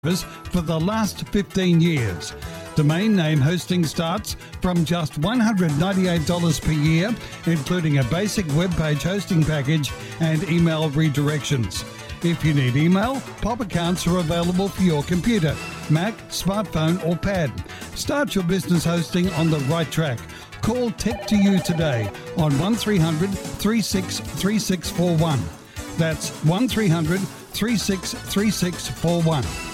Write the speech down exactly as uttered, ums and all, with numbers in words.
for the last fifteen years. Domain name hosting starts from just one hundred ninety-eight dollars per year, including a basic web page hosting package and email redirections. If you need email, Pop accounts are available for your computer, Mac, smartphone or pad. Start your business hosting on the right track. Call Tech to You today on one three hundred, three six three six four one. That's one three hundred, three six three six four one.